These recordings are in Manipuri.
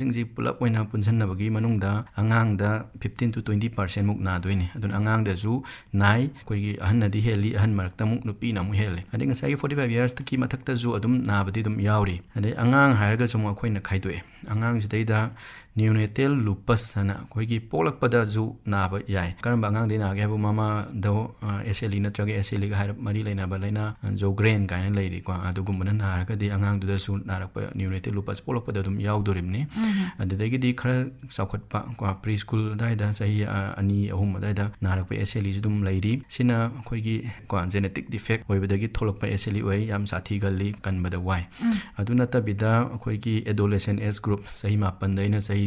ꯁꯤꯡꯁꯤ ꯄꯨꯂꯞ ꯑꯣꯏꯅ ꯄꯨꯟꯁꯤꯟꯅꯕꯒꯤ ꯃꯅꯨꯡꯗ ꯑꯉꯥꯡꯗ 15 to 20% ꯃꯨꯛ ꯅꯥꯗꯣꯏꯅꯤ ꯑꯗꯨꯅ ꯑꯉꯥꯡꯗꯁꯨ ꯅꯥꯏ ꯑꯩꯈꯣꯏꯒꯤ ꯑꯍꯟꯅꯗꯤ ꯍꯦꯜꯂꯤ ꯑꯍꯟ ꯃꯔꯛꯇ ꯑꯃꯨꯛ ꯅꯨꯄꯤꯅ ꯑꯃꯨꯛ ꯍꯦꯜꯂꯤ ꯑꯗꯩ ꯉꯁꯥꯏꯒꯤ 45 yearsꯇꯒꯤ ꯃꯊꯛꯇꯁꯨ ꯑꯗꯨꯝ ꯅꯥꯕꯗꯤ ꯑꯗꯨꯝ ꯌꯥꯎꯔꯤ ꯑꯗꯩ ꯑꯉꯥꯡ ꯍꯥꯏꯔꯒꯁꯨ ꯑꯃꯨꯛ ꯑꯩꯈꯣꯏꯅ ꯈꯥꯏꯗꯣꯛꯑꯦ ꯑꯉꯥꯡꯁꯤꯗꯩꯗ ꯅ꯭ꯌꯨꯅꯦꯇꯦꯜ ꯂꯨꯄꯁ ꯍꯥꯏꯅ ꯑꯩꯈꯣꯏꯒꯤ ꯄꯣꯛꯂꯛꯄꯗꯁꯨ ꯅꯥꯕ ꯌꯥꯏ ꯀꯔꯝꯕ ꯑꯉꯥꯡꯗꯩ ꯅꯥꯒꯦ ꯍꯥꯏꯕꯨ ꯃꯃꯥꯗ SLE ꯅꯠꯇ꯭ꯔꯒ SLEꯒ ꯍꯥꯏꯔꯞ ꯃꯔꯤ ꯂꯩꯅꯕ ꯂꯩꯅꯥ ꯖꯣꯒ꯭ꯔꯦꯟ ꯀꯥꯏꯅ ꯂꯩꯔꯤꯀꯣ ꯑꯗꯨꯒꯨꯝꯕꯅ ꯅꯥꯔꯒꯗꯤ ꯑꯉꯥꯡꯗꯨꯗꯁꯨ ꯅꯥꯔꯛꯄ ꯅ꯭ꯌꯨꯅꯦꯇꯦꯜ ꯂꯨꯄꯁ ꯄꯣꯛꯂꯛꯄꯗ ꯑꯗꯨꯝ ꯌꯥꯎꯗꯣꯔꯤꯕꯅꯤ ꯑꯗꯨꯗꯒꯤꯗꯤ ꯈꯔ ꯆꯥꯎꯈꯠꯄ ꯀꯣ ꯄ꯭ꯔꯤ ꯁ꯭ꯀꯨꯜ ꯑꯗꯨꯋꯥꯏꯗ ꯆꯍꯤ 2-3 ꯑꯗꯨꯋꯥꯏꯗ ꯅꯥꯔꯛꯄ SLEꯁꯨ ꯑꯗꯨꯝ ꯂꯩꯔꯤ ꯁꯤꯅ ꯑꯩꯈꯣꯏꯒꯤ ꯀꯣ ꯖꯦꯅꯦꯇꯤꯛ ꯗꯤꯐꯦꯛ ꯑꯣꯏꯕꯗꯒꯤ ꯊꯣꯛꯂꯛꯄ SLE ꯑꯣꯏ ꯌꯥꯝ ꯁꯥꯊꯤꯒꯜꯂꯤ ꯀꯟꯕꯗ ꯋꯥꯏ ꯑꯗꯨ ꯅꯠꯇꯕꯤꯗ ꯑꯩꯈꯣꯏꯒꯤ ꯑꯦꯗꯣꯂꯦꯁꯦꯟ ꯑꯦꯖ ꯒ꯭ꯔꯨꯞ ꯆꯍꯤ 9ꯗꯩꯅ ꯆꯍꯤ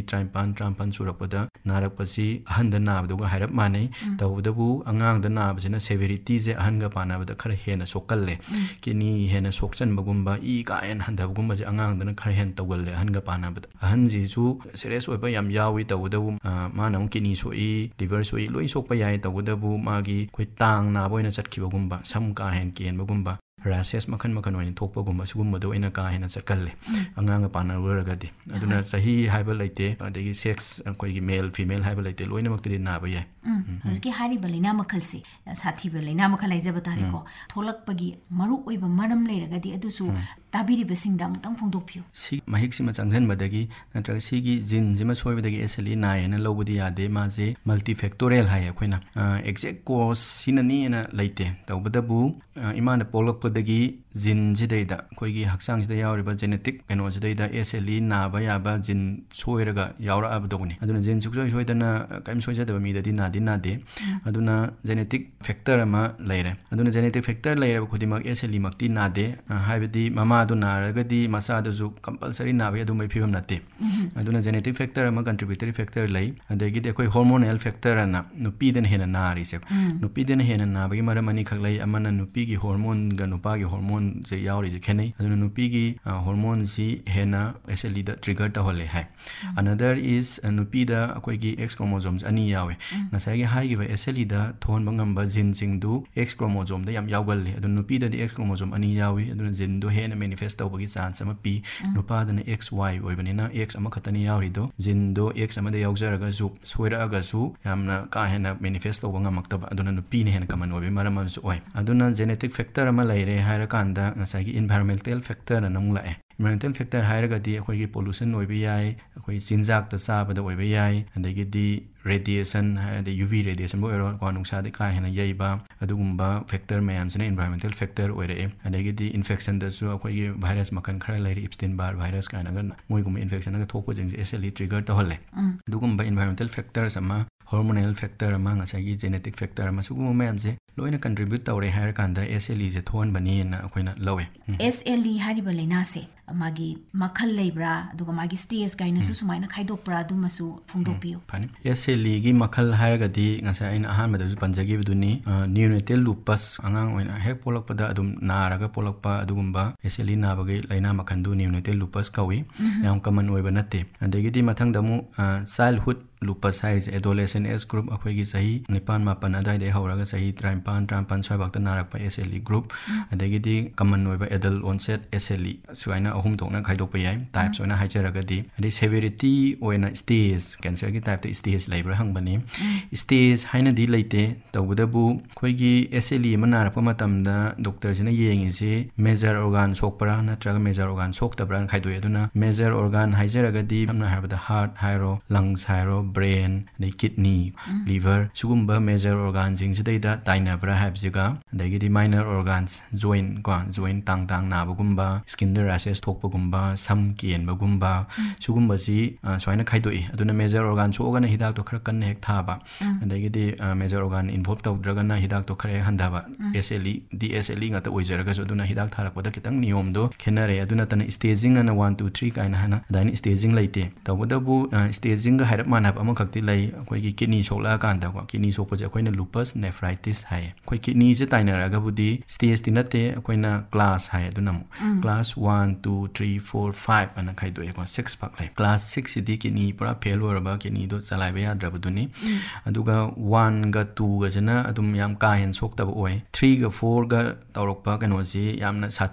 53 ꯁꯨꯔꯛꯄꯗ ꯅꯥꯔꯛꯄꯁꯤ ꯑꯍꯟꯗ ꯅꯥꯕꯗꯨꯒ ꯍꯥꯏꯔꯞ ꯃꯥꯟꯅꯩ ꯇꯧꯕꯗꯕꯨ ꯑꯉꯥꯡꯗ ꯅꯥꯕꯁꯤꯅ ꯁꯦꯚꯦꯔꯤꯇꯤꯁꯦ ꯑꯍꯟꯒ ꯄꯥꯟꯅꯕꯗ ꯈꯔ ꯍꯦꯟꯅ ꯁꯣꯛꯀꯜꯂꯦ ꯀꯤꯅꯤ ꯍꯦꯟꯅ ꯁꯣꯛꯆꯟꯕꯒꯨꯝꯕ ꯏ ꯀꯥ ꯍꯦꯟꯅ ꯍꯟꯊꯕꯒꯨꯝꯕꯁꯦ ꯑꯉꯥꯡꯗꯅ ꯈꯔ ꯍꯦꯟꯅ ꯇꯧꯒꯜꯂꯦ ꯑꯍꯟꯒ ꯄꯥꯟꯅꯕꯗ ꯑꯍꯟꯁꯤꯁꯨ ꯁꯦꯔꯤꯌꯁ ꯑꯣꯏꯕ ꯌꯥꯝ ꯌꯥꯎꯏ ꯇꯧꯕꯗꯕꯨ ꯃꯥꯅ ꯑꯃꯨꯛ ꯀꯤꯅꯤ ꯁꯣꯛꯏ ꯂꯤꯚꯔ ꯁꯣꯛꯏ ꯂꯣꯏ ꯁꯣꯛꯄ ꯌꯥꯏ ꯇꯧꯕꯗꯕꯨ ꯃꯥꯒꯤ ꯑꯩꯈꯣꯏ ꯇꯥꯡ ꯅꯥꯕ ꯑꯣꯏꯅ ꯆꯠꯈꯤꯕꯒꯨꯝꯕ ꯁꯝ ꯀꯥ ꯍꯦꯟꯅ ꯀꯦꯟꯕꯒꯨꯝꯕ ꯔꯦꯁꯦꯁ ꯃꯈꯟ ꯑꯣꯏꯅ ꯊꯣꯛꯄꯒꯨꯝꯕ ꯁꯤꯒꯨꯝꯕꯗ ꯑꯣꯏꯅ ꯀꯥ ꯍꯦꯟꯅ ꯆꯠꯀꯜꯂꯦ ꯑꯉꯥꯡꯒ ꯄꯥꯟꯅꯔꯨꯔꯒꯗꯤ ꯑꯗꯨꯅ ꯆꯍꯤ ꯍꯥꯏꯕ ꯂꯩꯇꯦ ꯑꯗꯒꯤ ꯁꯦꯛꯁ ꯑꯩꯈꯣꯏꯒꯤ ꯃꯦꯜ ꯐꯤꯃꯦꯜ ꯍꯥꯏꯕ ꯂꯩꯇꯦ ꯂꯣꯏꯅꯃꯛꯇꯗꯤ ꯅꯥꯕ ꯌꯥꯏ ꯍꯧꯖꯤꯛꯀꯤ ꯍꯥꯏꯔꯤꯕ ꯂꯩꯅꯥ ꯃꯈꯜꯁꯦ ꯁꯥꯊꯤꯕ ꯂꯩꯅꯥ ꯃꯈꯜ ꯍꯥꯏꯖꯕ ꯇꯥꯔꯦꯀꯣ ꯊꯣꯛꯂꯛꯄꯒꯤ ꯃꯔꯨꯑꯣꯏꯕ ꯃꯔꯝ ꯂꯩꯔꯒꯗꯤ ꯑꯗꯨꯁꯨ ꯇꯥꯕꯤꯔꯤꯕꯁꯤꯡꯗ ꯑꯃꯨꯛꯇꯪ ꯐꯣꯡꯗꯣꯛꯄꯤꯌꯨ ꯁꯤ ꯃꯍꯤꯛꯁꯤꯃ ꯆꯪꯁꯤꯟꯕꯗꯒꯤ ꯅꯠꯇ꯭ꯔꯒ ꯁꯤꯒꯤ ꯖꯤꯟꯁꯤꯃ ꯁꯣꯏꯕꯗꯒꯤ SLE ꯅꯥꯏꯌꯦꯅ ꯂꯧꯕꯗꯤ ꯌꯥꯗꯦ ꯃꯥꯁꯦ ꯃꯜꯇꯤꯐꯦꯛꯇꯣꯔꯤꯌꯦꯜ ꯍꯥꯏꯌꯦ ꯑꯩꯈꯣꯏꯅ ꯑꯦꯛꯖꯦꯛ ꯀꯣꯁ ꯁꯤꯅꯅꯦꯅ ꯂꯩꯇꯦ ꯇꯧꯕꯗꯕꯨ ꯏꯃꯥꯅ ꯄꯣꯛꯂꯛꯄꯗꯒꯤ ꯖꯤꯟꯁꯤꯗꯩꯗ ꯑꯩꯈꯣꯏꯒꯤ ꯍꯛꯆꯥꯡꯁꯤꯗ ꯌꯥꯎꯔꯤꯕ ꯖꯦꯅꯦꯇꯤꯛ ꯀꯩꯅꯣꯁꯤꯗꯩꯗ SLE ꯅꯥꯕ ꯌꯥꯕ ꯖꯤꯟ ꯁꯣꯏꯔꯒ ꯌꯥꯎꯔꯛꯑꯕꯗꯧꯅꯤ ꯑꯗꯨꯅ ꯖꯤꯟ ꯁꯨꯡꯁꯣꯏ ꯁꯣꯏꯗꯅ ꯀꯔꯤꯝ ꯁꯣꯏꯖꯗꯕ ꯃꯤꯗꯗꯤ ꯅꯥꯗꯦ ꯑꯗꯨꯅ ꯖꯦꯅꯦꯇꯤక్ ꯐꯦꯛꯇꯔ ꯑꯃ ꯂꯩꯔꯦ ꯑꯗꯨꯅ ꯖꯦꯅꯦꯇꯤक factor लेरब खुदिमक SLE मक्ति नादे हाइबदी ममादु नारगदी मसादुजु compulsory नाबे अदुमै फिबम नते अदुना genetic factor अमा कंट्रीब्यूटरी फैक्टर लै अदगिदि अखोय हार्मोनल फैक्टर अना नुपीदन हेना नारिसे नुपीदन हेना नाबगी मरम अनि खगलै अमना नुपीगी हार्मोन ग नुपागी हार्मोन जे यावरि जे खेनै अदुना नुपीगी हार्मोन सि हेना SLE दा ट्रिगर तहले है अनदर इज नुपीदा अखोयगी X क्रोमोसोम्स अनि यावे नसायगी हाइगिबा SLE दा थोनबा ngamba जिन सिंगदु X क्रोमोसोम दा याम यावगल्ले अदुना नुपीदा X क्रोमोसोम अनि यावी अदुना जिन दो हेना मैनिफेस्ट तौबगी चांस अमा पी नुपादना XY ओइबनिना X अमा खतनी यावरिदो जिन दो X अमा दा यावजरगा जु सोइरागा सु यामना का हेना मैनिफेस्ट तौबा ngamaktaba अदुना नुपीने हेना कमन ओबे मरम अमसु ओइ अदुना जेनेटिक फैक्टर अमा लैरे हायरा कांदा ngसागी इन्वायरमेंटल फैक्टर अनमु लाए इन्वायरमेंटल फैक्टर हायरगदी अखोयगी पोल्यूशन ओइबे याय अखोय चिनजाक ता चाबदा ओइबे याय अदगिदी रेडिएशन हायदे UV रेडिएशन बो एरो क्वा नुंसादे का हेना यैबा अदुगुंबा फैक्टर मयामसने इन्वायरमेंटल फैक्टर ओइरे अदगिदी इन्फेक्शन दसु अखोयगी वायरस मखन खरा लैरे इप्स्टीन बार वायरस कायनागा मोइगुम इन्फेक्शन गा थोकपो जिंग SLE ट्रिगर तहले अदुगुंबा इन्वायरमेंटल फैक्टर्स अमा हार्मोनल फैक्टर अमा ngसागी जेनेटिक फैक्टर अमा सुगुम मयामसे लोइना कंट्रीब्यूट तौरे हायर कांदा SLE जे थोन बनी ना अखोइना लवे SLE हारिबा लेना से मागी मखल लेब्रा दुगा मागी स्टेज गाइना सु सुमाइना खाइदोकप्रा दुमसु फोंदोपियो फानि SLE गी मखल हायरगदी ngasa aina ahan madaju panjagi biduni neonatal lupus angang oina hek polakpada adum naraga polakpa adugumba SLE nabagi laina makhandu neonatal lupus kawi yam common oiba natte adagidi mathang damu childhood lupus haise adolescent age group akhoi sahi 9-4 adai de hauraga sahi 53 swabakta narakpa SLE group adagidi common oiba adult onset SLE suaina ahum tokna khaidokpa yai types oina haijaragadi adi severity oina stage cancer gi type ta stage laibra hangbani stage haina di leite tawdabu khoigi SLE manarappa matamda doctor sina yengise major organ sokpara natraga major organ soktabra khaidoi aduna major organ haijaragadi amna habada heart hairo lungs hairo brain nei kidney liver sugumba major organs jingsidaida tainabra habjiga adagidi minor organs joint tang nabagumba skin rashes thokpagumba sam kienbagumba sugumba si swaina khaidoi aduna major organ sogana hidak to khara kan hek thaba adagidi major organ involved tawdragana hidak to khare handaba SLE ngata oijaraga so aduna hidak tharakpada kitang niyom do khenare aduna tan staging ana 1 2 3 kaina hana adaini staging leite tawdabu staging ga hairap manap ama khakti lai akhoi kidney sokla kanda ko kidney sokpa je akhoi na lupus nephritis hai akhoi kidney je tainaraga budi stage tinate akhoi na class hai aduna class 1 2 3 4 5 ana khaidoi ko 6 pak lai class 6 sidi kidney pura fail oraba kidney do chalaiba yadrabuduni aduga 1 ga 2 ga jana adum yam ka hen soktaba oi 3 ga 4 ga tawrokpa kanoji yamna sathi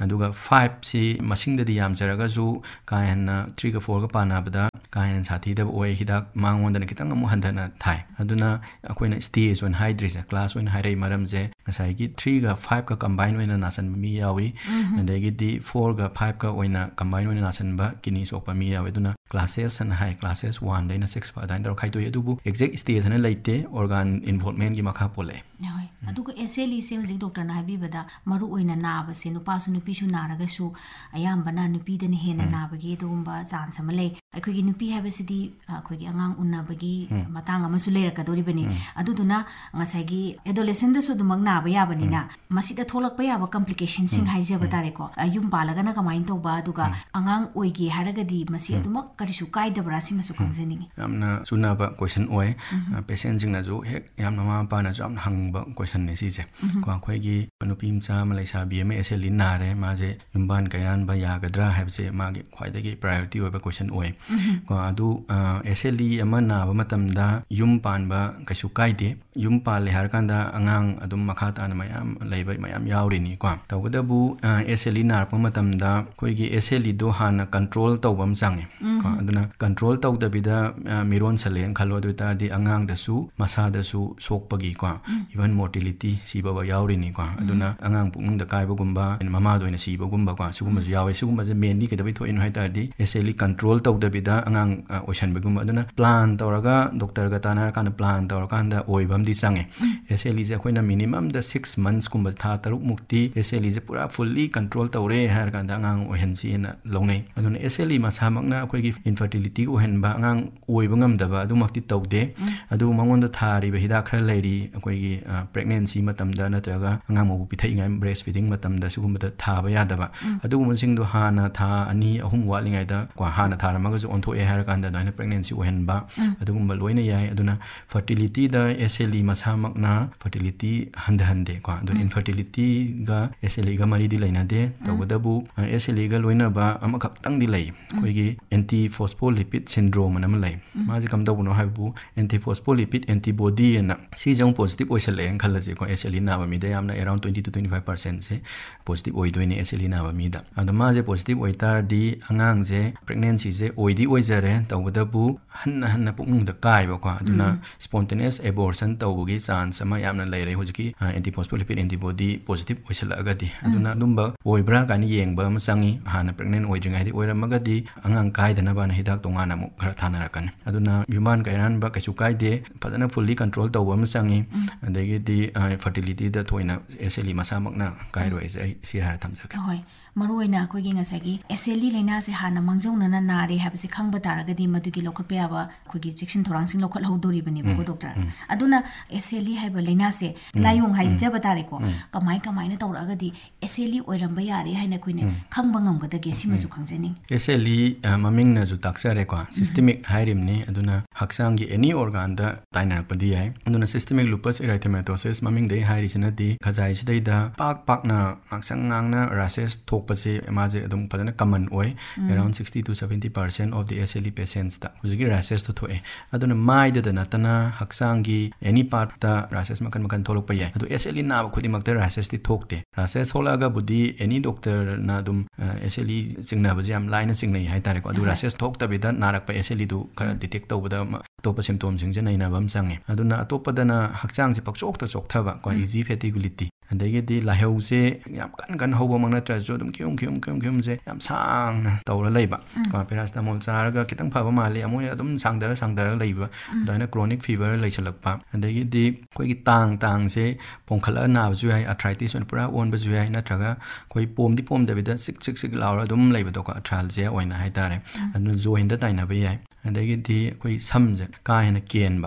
ꯑꯗꯨꯒ 5 ꯁꯤ ꯃꯁꯤꯡꯗꯗꯤ ꯌꯥꯝꯖꯔꯒꯁꯨ ꯀꯥ ꯍꯦꯟꯅ 3ꯒ 4ꯒ ꯄꯥꯅꯕꯗ ꯀꯥ ꯍꯦꯟꯅ ꯁꯥꯊꯤꯗꯕ ꯑꯣꯏ ꯍꯤꯗꯥꯛ ꯃꯉꯣꯟꯗꯅ ꯈꯤꯇꯪ ꯑꯃꯨꯛ ꯍꯟꯊꯅ ꯊꯥꯏ ꯑꯗꯨꯅ ꯑꯩꯈꯣꯏꯅ ꯁ꯭ꯇꯦꯖ ꯑꯣꯏꯅ ꯍꯥꯏꯗ꯭ꯔꯤꯁꯦ ꯀ꯭ꯂꯥꯁ ꯑꯣꯏꯅ ꯍꯥꯏꯔꯛꯏ ꯃꯔꯝꯁꯦ ꯉꯁꯥꯏꯒꯤ 3ꯒ 5ꯒ ꯀꯝꯕꯥꯏꯟ ꯑꯣꯏꯅ ꯅꯥꯁꯟꯕ ꯃꯤ ꯌꯥꯎꯏ ꯑꯗꯒꯤꯗꯤ 4ꯒ 5ꯒ ꯑꯣꯏꯅ ꯀꯝꯕꯥꯏꯟ ꯑꯣꯏꯅ ꯅꯥꯁꯟꯕ ꯀꯤꯅꯤ ꯁꯣꯛꯄ ꯃꯤ ꯌꯥꯎꯏ ꯑꯗꯨꯅ ꯀ꯭ꯂꯥꯁꯦꯁ ꯑꯅ ꯍꯥꯏ ꯀ꯭ꯂꯥꯁꯦꯁ 1ꯗꯩꯅ 6 ꯐꯥꯎ ꯑꯗꯨꯃꯥꯏꯅ ꯇꯧꯔ ꯈꯥꯏꯗꯣꯛꯏ ꯑꯗꯨꯕꯨ ꯑꯦꯛꯖꯦꯛ ꯁ꯭ꯇꯦꯖ ꯑꯅ ꯂꯩꯇꯦ ꯑꯣꯔꯒꯥꯟ ꯏꯟꯚꯣꯜꯞꯃꯦꯟꯒꯤ ꯃꯈꯥ ꯄꯣꯜꯂꯛꯑꯦ ꯍꯣꯏ ꯑꯗꯨꯒ SLEꯁꯦ ꯍꯧꯖꯤꯛ ꯗꯣꯛꯇꯔꯅ ꯍꯥꯏꯕꯤꯕꯗ ꯃꯔꯨ ꯑꯣꯏꯅ ꯅꯥꯕꯁꯦ ꯅꯨꯄꯥꯁꯨ ꯅꯨꯄꯤꯁꯨ ꯅꯥꯔꯒꯁꯨ ꯑꯌꯥꯝꯕꯅ ꯅꯨꯄꯤꯗꯅ ꯍꯦꯟꯅ ꯅꯥꯕꯒꯤ ꯑꯗꯨꯒꯨꯝꯕ ꯆꯥꯟꯁ ꯑꯃ ꯂꯩ ꯑꯩꯈꯣꯏꯒꯤ ꯅꯨꯄꯤ ꯍꯥꯏꯕꯁꯤꯗꯤ ꯑꯩꯈꯣꯏꯒꯤ ꯑꯉꯥꯡ ꯎꯟꯅꯕꯒꯤ ꯃꯇꯥꯡ ꯑꯃꯁꯨ ꯂꯩꯔꯛꯀꯗꯧꯔꯤꯕꯅꯤ ꯑꯗꯨꯗꯨꯅ ꯉꯁꯥꯏꯒꯤ ꯑꯦꯗꯣꯂꯦꯁꯟꯗꯁꯨ ꯑꯗꯨꯃꯛ ꯅꯥꯕ ꯌꯥꯕꯅꯤꯅ ꯃꯁꯤꯗ ꯊꯣꯛꯂꯛꯄ ꯌꯥꯕ ꯀꯝꯄ꯭ꯂꯤꯀꯦꯁꯟꯁꯤꯡ ꯍꯥꯏꯖꯕ ꯇꯥꯔꯦꯀꯣ ꯌꯨꯝ ꯄꯥꯜꯂꯒꯅ ꯀꯃꯥꯏꯅ ꯇꯧꯕ ꯑꯗꯨꯒ ꯑꯉꯥꯡ ꯑꯣꯏꯒꯦ ꯍꯥꯏꯔꯒꯗꯤ ꯃꯁꯤ ꯑꯗꯨꯃꯛ ꯀꯔꯤꯁꯨ ꯀꯥꯏꯗꯕ꯭ꯔꯥ ꯁꯤꯃꯁꯨ ꯈꯪꯖꯅꯤꯡꯉꯤ ꯌꯥꯝꯅ ꯆꯨꯅꯕ ꯀꯣꯏꯁꯟ ꯑꯣꯏ ꯄꯦꯁꯦꯟꯁꯤꯡꯅꯁꯨ ꯍꯦꯛ ꯌꯥꯝꯅ ꯃꯃꯥ ꯃꯄꯥꯅꯁꯨ ꯌꯥꯝꯅ ꯍꯪꯕ ꯀꯣꯏꯁꯟꯅꯦ ꯁꯤꯁꯦ ꯀꯣ ꯑꯩꯈꯣꯏꯒꯤ ꯅꯨꯄꯤ ꯃꯆꯥ ꯑꯃ ꯂꯩꯁꯥꯕꯤ ꯑꯃ SLE ꯅꯥꯔꯦ ꯃꯥꯁꯦ ꯌꯨꯝꯕꯥꯟ ꯀꯩꯔꯥꯟꯕ ꯌꯥꯒꯗ꯭ꯔꯥ ꯍꯥꯏꯕꯁꯦ ꯃꯥꯒꯤ ꯈ꯭ꯋꯥꯏꯗꯒꯤ ꯄ꯭ꯔꯥꯏꯌꯣꯔꯤꯇꯤ ꯑꯣꯏꯕ ꯀꯣꯏꯁꯟ ꯑꯣꯏ ꯀꯣ ꯑꯗꯨ SLE ꯑꯃ ꯅꯥꯕ ꯃꯇꯝꯗ ꯌꯨꯝ ꯄꯥꯟꯕ ꯀꯩꯁꯨ ꯀꯥꯏꯗꯦ ꯌꯨꯝ ꯄꯥꯜꯂꯦ ꯍꯥꯏꯔꯀꯥꯟꯗ ꯑꯉꯥꯡ ꯑꯗꯨꯝ ꯃꯈꯥ ꯇꯥꯅ ꯃꯌꯥꯝ ꯂꯩꯕ ꯃꯌꯥꯝ ꯌꯥꯎꯔꯤꯅꯤ ꯀꯣ ꯇꯧꯕꯇꯕꯨ SLE ꯅꯥꯔꯛꯄ ꯃꯇꯝꯗ ꯑꯩꯈꯣꯏꯒꯤ SLEꯗꯣ ꯍꯥꯟꯅ ꯀꯟꯇ꯭ꯔꯣꯜ ꯇꯧꯕ ꯑꯃ ꯆꯪꯉꯦ ꯀꯣ ꯑꯗꯨꯅ ꯀꯟꯇ꯭ꯔꯣꯜ ꯇꯧꯗꯕꯤꯗ ꯃꯤꯔꯣꯟꯁꯜꯂꯦꯅ ꯈꯜꯂꯣ ꯑꯗꯨ ꯑꯣꯏꯇꯥꯔꯗꯤ ꯑꯉꯥꯡꯗꯁꯨ ꯃꯁꯥꯗꯁꯨ ꯁꯣꯛꯄꯒꯤꯀꯣ ꯏꯚꯟ ꯃꯣꯔꯇꯤꯂꯤꯇꯤ ꯁꯤꯕꯕ ꯌꯥꯎꯔꯤꯅꯤꯀꯣ ꯑꯗꯨꯅ ꯑꯉꯥꯡ ꯄꯨꯛꯅꯤꯡꯗ ꯀꯥꯏꯕꯒꯨꯝꯕ ꯃꯃꯥꯗ ꯑꯣꯏꯅ ꯁꯤꯕꯒꯨꯝꯕꯀꯣ ꯁꯤꯒꯨꯝꯕꯁꯨ ꯌꯥꯎꯋꯦ ꯁꯤꯒꯨꯝꯕꯁꯦ ꯃꯦꯟꯂꯤ ꯀꯩꯗꯧꯕꯩ ꯊꯣꯛꯏꯅꯣ ꯍꯥꯏ ꯇꯥꯔꯗꯤ SLE ꯀꯟꯇ꯭ꯔꯣꯜ ꯇꯧꯗꯕꯤꯗ ꯑꯉꯥꯡ ꯑꯣꯏꯁꯟꯕꯒꯨꯝꯕ ꯑꯗꯨꯅ ꯄ꯭ꯂꯥꯟ ꯇꯧꯔꯒ ꯗꯣꯛꯇꯔꯒ ꯇꯥꯟꯅꯔꯀꯥꯟꯗ ꯄ꯭ꯂꯥꯟ ꯇꯧꯔꯀꯥꯟꯗ ꯑꯣꯏꯕ ꯑꯃꯗꯤ ꯆꯪꯉꯦ SLEꯁꯦ ꯑꯩꯈꯣꯏꯅ ꯃꯤꯅꯤꯃꯝꯗ 6 ꯃꯟꯁꯀꯨꯝꯕ ꯊꯥ 6 ꯃꯨꯛꯇꯤ SLEꯁꯦ ꯄꯨꯔꯥ ꯐꯨꯜꯂꯤ ꯀꯟꯇ꯭ꯔꯣल ꯇꯧꯔꯦ ꯍꯥꯏꯔꯀꯥꯟꯗ ꯑꯉꯥꯡ ꯑꯣꯏꯍꯟꯁꯤꯅ ꯂꯧꯅꯩ ꯑꯗꯨꯅ SLE ꯃꯁꯥꯃꯛꯅ ꯑꯩꯈꯣꯏꯒꯤ ꯏꯟꯐꯔꯇꯤꯂꯤꯇꯤ ꯑꯣꯏꯍꯟꯕ ꯑꯉꯥꯡ ꯑꯣꯏꯕ ꯉꯝꯗꯕ ꯑꯗꯨꯃꯛꯇꯤ ꯇꯧꯗꯦ ꯑꯗꯨꯕꯨ ꯃꯉꯣꯟꯗ ꯊꯥꯔꯤꯕ ꯍꯤꯗꯥꯛ ꯈꯔ ꯂꯩꯔꯤ ꯑꯩꯈꯣꯏꯒꯤ ꯄ꯭ꯔꯦꯒꯅꯦꯟꯁꯤ ꯃꯇꯝꯗ ꯅꯠꯇ꯭ꯔꯒ ꯑꯉꯥꯡ ꯃꯕꯨ ꯄꯤꯊꯛꯏꯉꯥꯏ ꯕ꯭ꯔꯦꯁ ꯐꯤꯗꯤꯡ ꯃꯇꯝꯗ ꯁꯤꯒꯨꯝꯕꯗ ꯊꯥꯕ ꯌꯥꯗꯕ ꯑꯗꯨꯒꯨꯝꯕꯁꯤꯡꯗꯣ ꯍꯥꯟꯅ ꯊꯥ 2-3 ꯋꯥꯠꯂꯤꯉꯩꯗ ꯍꯥꯟꯅ ꯊꯥꯔꯝꯃꯒꯁꯨ ꯑꯣꯟꯊꯣꯛꯑꯦ ꯍꯥꯏꯔꯀꯥꯟꯗ ꯑꯗꯨꯃꯥꯏꯅ ꯄ꯭ꯔꯦꯒꯅꯦꯟꯁꯤ ꯑꯣꯏꯍꯟꯕ ꯑꯗꯨꯒꯨꯝꯕ ꯂꯣꯏꯅ ꯌꯥꯏ ꯑꯗꯨꯅ ꯐꯔꯇꯤꯂꯤꯇꯤꯗ SLE ꯃꯁꯥꯃꯛꯅ ꯐꯔꯇꯤꯂꯤꯇꯤ ꯍꯟꯊꯍꯟꯗꯦ ꯀꯣ ꯑꯗꯨꯅ ꯏꯟꯐꯔꯇꯤꯂꯤꯇꯤꯒ SLEꯒ ꯃꯔꯤꯗꯤ ꯂꯩꯅꯗꯦ ꯇꯧꯕꯇꯕꯨ SLEꯒ ꯂꯣꯏꯅꯕ ꯑꯃꯈꯛꯇꯪꯗꯤ ꯂꯩ ꯑꯩꯈꯣꯏꯒꯤ ꯑꯦꯟꯇꯤ ꯐꯣꯁꯐꯣꯂꯤꯄꯤꯠ ꯁꯤꯟꯗ꯭ꯔꯣꯝ ꯑꯃ ꯂꯩ ꯃꯥꯁꯦ ꯀꯝꯗꯧꯕꯅꯣ ꯍꯥꯏꯕꯕꯨ ꯑꯦꯟꯇꯤ ꯐꯣꯁꯐꯣꯂꯤꯄꯤꯠ ꯑꯦꯟꯇꯤꯕꯣꯗꯤ ꯑꯅ ꯁꯤꯁꯦ ꯑꯃꯨꯛ ꯄꯣꯖꯤꯇꯤቭ ꯑꯣꯏꯁꯜꯂꯛꯑꯦꯅ ꯈꯜꯂꯁꯤꯀꯣ SLE ꯅꯥꯕ ꯃꯤꯗ ꯌꯥꯝꯅ ꯑꯦꯔꯥꯎꯟ 20-25% ꯄꯣꯖꯤꯇꯤቭ ꯑꯣꯏꯗꯣꯏꯅꯦ SLE ꯅꯥꯕ ꯃꯤꯗ ꯑꯗꯣ ꯃꯥꯁꯦ ꯄꯣꯖꯤꯇꯤቭ ꯑꯣꯏꯇꯥꯔꯗꯤ ꯑꯉꯥꯡꯁꯦ ꯄ꯭ꯔꯦꯒꯅꯦꯟꯁꯤꯁꯦ ꯑꯣꯏꯗꯤ ꯑꯣꯏꯖꯔꯦ ꯇꯧꯕꯇꯕꯨ ꯍꯟꯅ ꯄꯨꯛꯅꯤꯡꯗ ꯀꯥꯏꯕꯀꯣ ꯑꯗꯨꯅ ꯁ꯭ꯄꯣꯟꯇꯦꯅꯤꯌꯁ ꯑꯦꯕꯣꯔꯁꯟ ꯇꯧꯕꯒꯤ ꯆꯥꯟꯁ ꯑꯃ ꯌꯥꯝꯅ ꯂꯩꯔꯦ ꯍꯧꯖꯤꯛꯀꯤ ꯑꯦꯟꯇꯤ ꯐꯣꯁꯐꯣꯂꯤꯄꯤꯠ ꯑꯦꯟꯇꯤꯕꯣꯗꯤ ꯄꯣꯖꯤꯇꯤቭ ꯑꯣꯏꯁꯜꯂꯛꯑꯒꯗꯤ ꯑꯗꯨꯅ ꯑꯗꯨꯝꯕ ꯑꯣꯏꯕ꯭ꯔꯥ ꯀꯥꯏꯅ ꯌꯦꯡꯕ ꯑꯃ ꯆꯪꯉꯤ ꯍꯥꯟꯅ ꯄ꯭ꯔꯦꯒꯅꯦꯟ ꯑꯣꯏꯗ꯭ꯔꯤꯉꯩꯗ ꯑꯣꯏꯔꯝꯃꯒꯗꯤ ꯑꯉꯥꯡ ꯀꯥꯏꯗꯅꯕꯅ ꯍꯤꯗꯥꯛ ꯇꯣꯉꯥꯟꯅ ꯑꯃꯨꯛ ꯈꯔ ꯊꯥꯅꯔꯛꯀꯅꯤ ꯑꯗꯨꯅ ꯌꯨꯝꯕꯥꯟ ꯀꯩꯔꯥꯟꯕ ꯀꯩꯁꯨ ꯀꯥꯏꯗꯦ ꯐꯖꯅ ꯐꯨꯜꯂꯤ ꯀꯟꯇ꯭ꯔꯣꯜ ꯇꯧꯕ ꯑꯃ ꯆꯪꯉꯤ ꯑꯗꯒꯤꯗꯤ ꯐꯔꯇꯤꯂꯤꯇꯤꯗ ꯊꯣꯏꯅ SLE ꯃꯁꯥꯃꯛꯅ ꯀꯥꯏꯔꯣꯏꯁꯦ ꯑꯩ ꯁꯤ ꯍꯥꯏꯔ ꯊꯝꯖꯒꯦ ꯍꯣꯏ ꯃꯔꯨꯑꯣꯏꯅ ꯑꯩꯈꯣꯏꯒꯤ ꯉꯁꯥꯏꯒꯤ SLE ꯂꯩꯅꯥꯁꯦ ꯍꯥꯟꯅ ꯃꯥꯡꯖꯧꯅꯅ ꯅꯥꯔꯦ ꯍꯥꯏꯕꯁꯤ ꯈꯪꯕ ꯇꯥꯔꯒꯗꯤ ꯃꯗꯨꯒꯤ ꯂꯧꯈꯠꯄ ꯌꯥꯕ ꯑꯩꯈꯣꯏꯒꯤ ꯆꯦꯛꯁꯤꯟ ꯊꯧꯔꯥꯡꯁꯤꯡ ꯂꯧꯈꯠꯍꯧꯗꯣꯔꯤꯕꯅꯦꯕꯀꯣ ꯗꯣꯛꯇꯔ ꯑꯗꯨꯅ SLE ꯍꯥꯏꯕ ꯂꯩꯅꯥꯁꯦ ꯂꯥꯏꯑꯣꯡ ꯍꯥꯏꯖꯕ ꯇꯥꯔꯦꯀꯣ ꯀꯃꯥꯏꯅ ꯇꯧꯔꯛꯑꯒꯗꯤ SLE ꯑꯣꯏꯔꯝꯕ ꯌꯥꯔꯦ ꯍꯥꯏꯅ ꯑꯩꯈꯣꯏꯅ ꯈꯪꯕ ngамꯒꯗꯒꯦ ꯁꯤꯃꯁꯨ ꯈꯪꯖꯅꯤꯡꯉꯤ SLE ꯃꯃꯤꯡꯅꯁꯨ ꯇꯥꯛꯆꯔꯦꯀꯣ ꯁꯤꯁꯇꯦꯃꯤꯛ ꯍꯥꯏꯔꯤꯕꯅꯤ ꯑꯗꯨꯅ ꯍꯛꯆꯥꯡꯒꯤ ꯑꯦꯅꯤ ꯑꯣꯔꯒꯥꯟꯗ ꯇꯥꯏꯅꯔꯛꯄꯗꯤ ꯌꯥꯏ ꯑꯗꯨꯅ ꯁꯤꯁꯇꯦꯃꯤꯛ ꯂꯨꯄꯁ ꯏꯔꯥꯏꯊꯦꯃꯦꯇꯣꯁꯤꯁ ꯃꯃꯤꯡꯗꯒꯤ ꯍꯥꯏꯔꯤꯁꯤꯅꯗꯤ ꯈꯖꯥꯏꯁꯤꯗꯩꯗ ꯄꯥꯛꯅ ꯉꯥꯡꯁꯪ ꯉꯥꯡꯅ ꯔꯥꯁꯦꯁ ꯊꯣꯛꯄꯁꯦ ꯃꯥꯁꯦ ꯑꯗꯨꯝ ꯐꯖꯅ ꯀꯃꯟ ꯑꯣꯏ ꯑꯦꯔꯥꯎꯟ 60-70% ꯑꯣꯐ ꯗꯤ SLE ꯄꯦꯁꯦꯟꯁꯇ ꯍꯧꯖꯤꯛꯀꯤ ꯔꯥꯁꯦꯁꯇꯣ ꯊꯣꯛꯑꯦ ꯑꯗꯨꯅ ꯃꯥꯏꯗꯗ ꯅꯠꯇꯅ ꯍꯛꯆꯥꯡꯒꯤ ꯑꯦꯅꯤ ꯄꯥꯔꯠꯇ ꯔꯥꯁꯦꯁ ꯃꯈꯟ ꯊꯣꯛꯂꯛꯄ ꯌꯥꯏ ꯑꯗꯣ SLE ꯅꯥꯕ ꯈꯨꯗꯤꯡꯃꯛꯇ ꯔꯥꯁꯦꯁꯇꯤ ꯊꯣꯛꯇꯦ ꯔꯥꯁꯦꯁ ꯊꯣꯛꯂꯛꯑꯒꯕꯨꯗꯤ ꯑꯦꯅꯤ ꯗꯣꯛꯇꯔꯅ ꯑꯗꯨꯝ SLE ꯆꯤꯡꯅꯕꯁꯦ ꯌꯥꯝ ꯂꯥꯏꯅ ꯆꯤꯡꯅꯩ ꯍꯥꯏꯇꯥꯔꯦꯀꯣ ꯑꯗꯨ ꯔꯥꯁꯦꯁ ꯊꯣꯛꯇꯕꯤꯗ ꯅꯥꯔꯛꯄ SLEꯗꯨ ꯈꯔ ꯗꯤꯇꯦꯛ ꯇꯧꯕꯗ ꯑꯇꯣꯞꯄ ꯁꯤꯝꯇꯣꯝꯁꯤꯡꯁꯦ ꯅꯩꯅꯕ ꯑꯃ ꯆꯪꯉꯦ ꯑꯗꯨꯅ ꯑꯇꯣꯞꯄꯗꯅ ꯍꯛꯆꯥꯡꯁꯦ ꯄꯛꯆꯣꯛꯇ ꯆꯣꯛꯊꯕ ꯀꯣ ꯏꯖꯤ ꯐꯦꯇꯤꯒꯨꯂꯤꯇꯤ ꯑꯗꯒꯤꯗꯤ ꯂꯥꯏꯍꯧꯁꯦ ꯌꯥꯝ ꯀꯟꯅ ꯍꯧꯕꯃꯛ ꯅꯠꯇ꯭ꯔꯁꯨ ꯑꯗꯨꯝ ꯈꯤꯌꯨꯝꯁꯦ ꯌꯥꯝ ꯁꯥꯡꯅ ꯇꯧꯔ ꯂꯩꯕ ꯀꯣ ꯄꯦꯔꯥꯁꯤꯇꯥꯃꯣꯜ ꯆꯥꯔꯒ ꯈꯤꯇꯪ ꯐꯕ ꯃꯥꯜꯂꯤ ꯑꯃꯨꯛ ꯑꯗꯨꯝ ꯁꯥꯡꯊꯔꯒ ꯂꯩꯕ ꯑꯗꯨꯃꯥꯏꯅ ꯀ꯭ꯔꯣꯅꯤꯛ ꯐꯤꯚꯔ ꯂꯩꯁꯜꯂꯛꯄ ꯑꯗꯒꯤꯗꯤ ꯑꯩꯈꯣꯏꯒꯤ ꯇꯥꯡꯁꯦ ꯄꯣꯝꯈꯠꯂꯒ ꯅꯥꯕꯁꯨ ꯌꯥꯏ ꯑꯊ꯭ꯔꯥꯏꯇꯤꯁ ꯑꯣꯏꯅ ꯄꯨꯔꯥ ꯑꯣꯟꯕꯁꯨ ꯌꯥꯏ ꯅꯠꯇ꯭ꯔꯒ ꯑꯩꯈꯣꯏ ꯄꯣꯝꯗꯕꯤꯗ ꯆꯤꯛ ꯂꯥꯎꯔ ꯑꯗꯨꯝ ꯂꯩꯕꯗꯣꯀꯣ ꯑꯊ꯭ꯔꯥꯜꯖꯤꯌꯥ ꯑꯣꯏꯅ ꯍꯥꯏꯇꯥꯔꯦ ꯑꯗꯨꯅ ꯖꯣꯏꯟꯗ ꯇꯥꯏꯅꯕ ꯌꯥꯏ ꯑꯗꯒꯤꯗꯤ ꯑꯩꯈꯣꯏ ꯁꯝꯁꯦ ꯀꯥ ꯍꯦꯟꯅ ꯀꯦꯟꯕ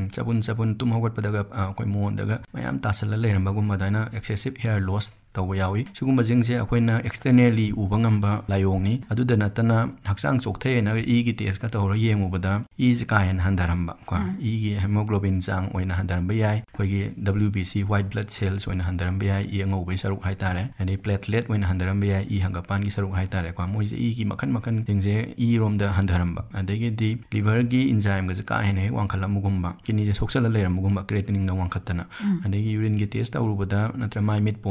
ꯆꯕꯨꯟ ꯇꯨꯝ ꯍꯧꯒꯠꯄꯗꯒ ꯑꯩꯈꯣꯏ ꯃꯣꯟꯗꯒ ꯃꯌꯥꯝ ꯇꯥꯁꯜꯂ ꯂꯩꯔꯝꯕꯒꯨꯝꯕ ꯑꯗꯨꯃꯥꯏꯅ ꯑꯦꯛꯁꯦꯁꯤꯞ ꯍꯦꯌꯔ ꯂꯣꯁ ꯇꯧꯕ ꯌꯥꯎꯏ ꯁꯤꯒꯨꯝꯕꯁꯤꯡꯁꯦ ꯑꯩꯈꯣꯏꯅ ꯑꯦꯛꯁꯇꯔꯅꯦꯜꯂꯤ ꯎꯕ ꯉꯝꯕ ꯂꯥꯏꯑꯣꯡꯅꯤ ꯑꯗꯨꯗ ꯅꯠꯇꯅ ꯍꯛꯆꯥꯡ ꯆꯣꯛꯊꯩꯅ ꯏꯒꯤ ꯇꯦꯁꯀ ꯇꯧꯔ ꯌꯦꯡꯉꯨꯕꯗ ꯏꯁꯦ ꯀꯥ ꯍꯦꯟꯅ ꯍꯟꯊꯔꯝꯕ ꯀꯣ ꯏꯒꯤ ꯍꯦꯃꯣꯒ꯭ꯂꯣꯕꯤꯟ ꯆꯥꯡ ꯑꯣꯏꯅ ꯍꯟꯊꯔꯝꯕ ꯌꯥꯏ ꯑꯩꯈꯣꯏꯒꯤ WBC ꯋꯥꯏꯠ ꯕ꯭ꯂꯗ ꯁꯦꯜꯁ ꯑꯣꯏꯅ ꯍꯟꯊꯔꯝꯕ ꯌꯥꯏ ꯏ ꯑꯉꯧꯕꯒꯤ ꯁꯔꯨꯛ ꯍꯥꯏꯇꯥꯔꯦ ꯑꯗꯩ ꯄ꯭ꯂꯦꯠꯂꯦꯠ ꯑꯣꯏꯅ ꯍꯟꯊꯔꯝꯕ ꯌꯥꯏ ꯏ ꯍꯪꯒꯄꯥꯟꯒꯤ ꯁꯔꯨꯛ ꯍꯥꯏꯇꯥꯔꯦꯀꯣ ꯃꯣꯏꯁꯦ ꯏꯒꯤ ꯃꯈꯟꯁꯤꯡꯁꯦ ꯏꯔꯣꯝꯗ ꯍꯟꯊꯔꯝꯕ ꯑꯗꯒꯤꯗꯤ ꯂꯤꯚꯔꯒꯤ ꯏꯟꯖꯥꯏꯝꯒꯁꯦ ꯀꯥ ꯍꯦꯟꯅ ꯍꯦꯛ ꯋꯥꯡꯈꯠꯂꯝꯕꯒꯨꯝꯕ ꯀꯤꯅꯤꯁꯦ ꯁꯣꯛꯆꯜꯂ ꯂꯩꯔꯝꯕꯒꯨꯝꯕ ꯀ꯭ꯔꯦꯇꯤꯅꯤꯟꯅ ꯋꯥꯡꯈꯠꯇꯅ ꯑꯗꯒꯤ ꯌꯨꯔꯤꯟꯒꯤ ꯇꯦꯁ ꯇꯧꯔꯨꯕꯗ ꯅꯠꯇ꯭ꯔꯒ ꯃꯥꯏ ꯃꯤꯠ ꯄꯣꯝꯃꯤ ꯀꯥꯏꯅ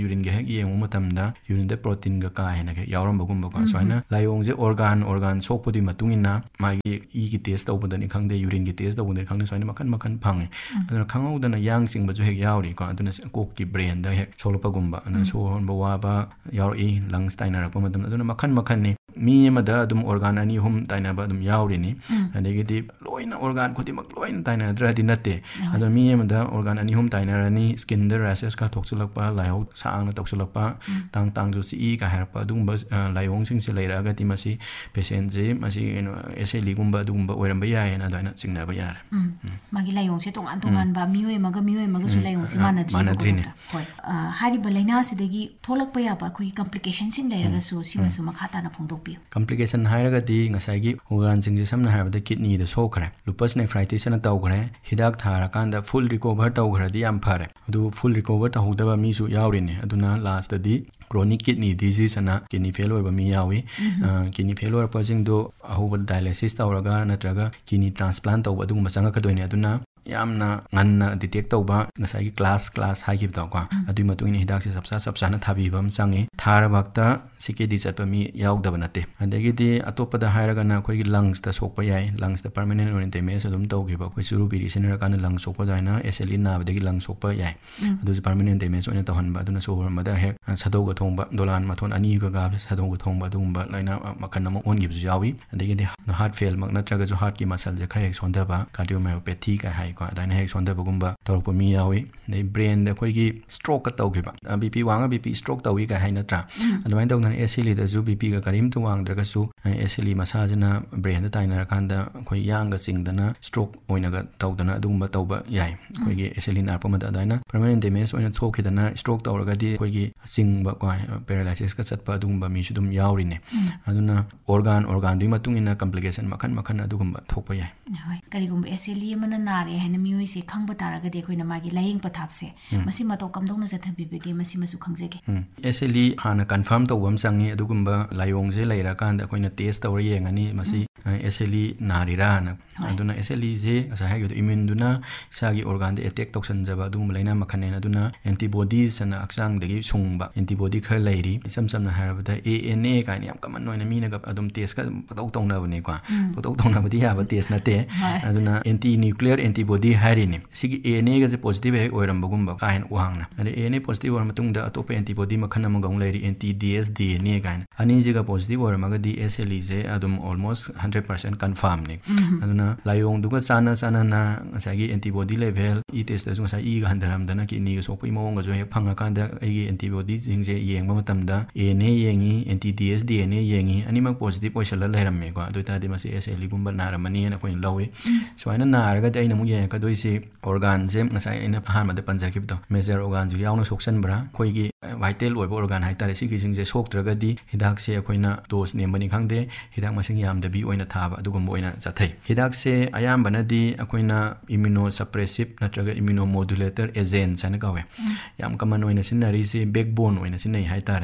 यूरिन गे हेक येंगु मतमदा यूरिन दे प्रोटीन गा का हेना के यावरम बगुम स्वाइना लायोंग जे organ सोकपुदी मतुंगिना मागी ई की टेस्ट तौबदनी खंगदे यूरिन की टेस्ट तौबदनी खंगदे स्वाइना मखन फंगे अदुना खंगौदना यांग सिंगबजु हेक यावरी को अदुना कोक की ब्रेन दा हेक सोलपगुम्बा अदुना सोहनबा वाबा यावरी लंग्स ताइनारप मतम अदुना मखन नि मी अमदा अदुम organ ani hum ताइनाबा अदुम यावरी नि अदेगिदि लोइना organ खुदिमक लोइना ताइनाद्रादि नते अदो मी अमदा organ ani hum ताइनारनी skin the rashes का तोक्सलकपा लाइहो सांगना तोक्सलकपा तांग जो सी का हरपा अदुम लाइहोंग सिंग से लेरागति मसी पेशेंट जे मसी एसएलई गुम्बा अदुगुम्बा ओइरंबा यायना अदुना चिंगनाबा यारे मागी लाइहोंग से तोंगान बा मियोय मगा सु लाइहोंग से मानद्रिने होय हारिबा लाइना सिदगी थोलकपा याबा खुई कॉम्प्लिकेशन सिंग लेरागा सु सिमसु मखाताना फोंदोकपि complication हायरगदी ngasagi organ sing je samna harabada kidney da sokre lupus nephritis na tawgre hidak thara kanda full recover tawgre di am phare adu full recover ta hodaba mi su yawrine aduna last di chronic kidney disease ana kidney failure ba mi yawi kidney failure pasing do ahoba dialysis tawraga natraga kidney transplant tawba du masanga kadoine aduna yamna nganna detect tawba ngasagi class haigib taw kwa adui matungin hidak se sabsana thabibam changi tharabakta sikedi chatpa mi yaugdaba nate adegi di atopada hairaga na khoi lungs ta sokpa yai lungs ta permanent organ damage adum tawgiba khoi suru biri sinara kana lungs sokpa daina SLE na badegi lungs sokpa yai adu permanent damage ona tawhanba aduna so hormada hek sadoga thongba dolan mathon ani ga sadoga thongba adumba laina makan nam ongib jawi adegi di heart fail mak natraga jo heart ki muscle je khai sondaba cardiomyopathy ka hai ko daina hek sondaba gumba tawpa mi yawi nei brain da khoi gi stroke ka tawgiba bp wanga bp stroke tawi ka hai natra adumai tawna SLE da ju bp ga karim tu wang draga su SLE masajana brain da taina kanda khoi yang ga singdana stroke oina ga tawdana adumba tawba yai khoi gi SLE na pamada daina permanent damage oina thokidana stroke tawraga di khoi gi singba ko paralysis ka chatpa adumba mi su dum yawrine aduna organ dui matungina complication makhan adugumba thokpa yai hoi karigum SLE mana nare hena mioi se khangba taraga de khoina magi laying pathapse masi mato kamdongna jathabibege masi masu khangjege SLE hana confirm tawam sangi adugumba layong je laira kanda koina test tawri yengani masi SLE narira na aduna SLE je asa ha yodo immune duna sagi organ de attack toksan jaba adum laina makhane aduna antibodies ana aksang degi sungba antibody khar lairi samsam na harabada ANA kaini yam kaman noina mina ga adum test ka patok tongna bani kwa patok tongna badi ya ba test na te aduna anti nuclear antibody harini sigi ANA ga je positive he oiram bagumba ka hen uhangna ade ANA positive or matung da atop antibody makhana magong lairi anti DNA kain ani jiga positive or magadi SLE je adum almost 100% confirm ni aduna layong duga chana na sagi antibody level e test da junga e ga handaram dana ki ni so pui mong ga jo he phanga kanda ai antibody jing je yengba matamda ANA yengi anti DNA yengi ani mak positive oisala lehram me ko aduita de masi SLE gumba naramani na koin lawi so ana na araga de aina mu ye ka doisi organ je ngasai ina hanma de panjakib do major organ ju yauna soksan bra khoi gi vital oibo organ hai tare sigi jing je soktraga di hidak se koina dose nembani khangde hidak masing yam da bi oina thaba adugum oina jathai hidak se ayam banadi akoina immunosuppressive natraga immunomodulator agent chana kawe yam common oina sinari se backbone oina sinai hai tare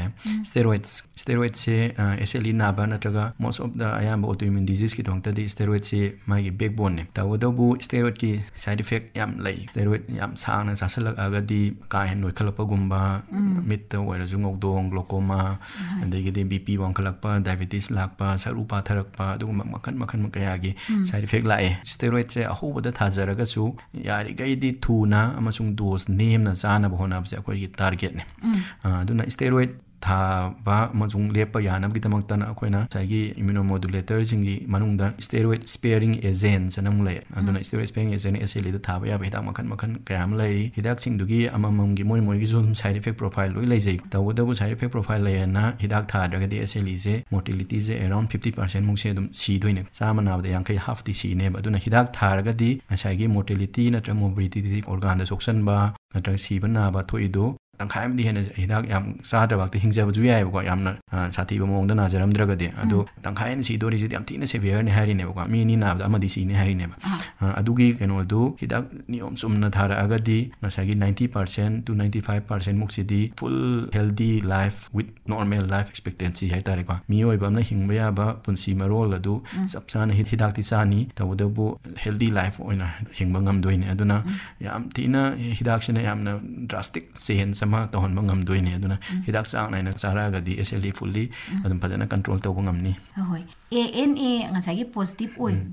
steroids se SLE naba natraga most of the ayam autoimmune disease ki thongta di steroid se magi backbone ne tawodabu steroid ki side effect yam lai steroid yam sangna sasalak agadi ka hen noi khalapa gumba mit oira jungok dong glaucoma andegi de BP wangkhalakpa diabetes lakpa sarupa tharakpa adugum makhan kayagi side effect lai steroid se ahobada thajaraga su yari gai di thuna amasung dose nemna chana bhona bse akoi gi target ne aduna steroid tha ba majung lepa yanam gi tamak tan akoina chagi immunomodulator jingi manungda steroid sparing agent sanam lai aduna steroid sparing agent SLE da tha ba ya hidak makhan kayam lai hidak sing dugi amamam gi moi gi zum side effect profile loi lai jai tawodabu side effect profile lai na hidak tha daga di SLE je mortality je around 50% mung se dum si doine samana da yang kai half di si ne aduna hidak tha raga di ngasai mortality na morbidity organ da soksan ba natra si bana ba thoido tangkhai di hena hidak yam sa da bakte hingja bu yai ba yamna sati ba mong da na jaram draga de adu tangkhai ni si dori ji yam tina severe ne hari ne ba mi ni na da amadi si ne hari ne ba adugi keno du hidak niom sumna thara aga di ngasagi 90% to 95% muk si di full healthy life with normal life expectancy hai tare ko mi oi ba na hingba ya ba punsi marol adu sapsana hidak ti sani tawodabu healthy life oina hingba ngam doine aduna yam tina hidak sina yamna drastic change ꯑꯃ ꯇꯧꯍꯟꯕ ꯉꯝꯗꯣꯏꯅꯤ ꯑꯗꯨꯅ ꯍꯤꯗꯥꯛ ꯆꯥꯡ ꯅꯥꯏꯅ ꯆꯥꯔꯛꯑꯒꯗꯤ SLE ꯐꯨꯜꯂꯤ ꯑꯗꯨꯝ ꯐꯖꯅ ꯀꯟꯇ꯭ꯔꯣꯜ ꯇꯧꯕ ꯉꯝꯅꯤ ꯍꯣꯏ ANA ꯉꯁꯥꯏꯒꯤ ꯄꯣꯖꯤꯇꯤꯚ ꯑꯣꯏ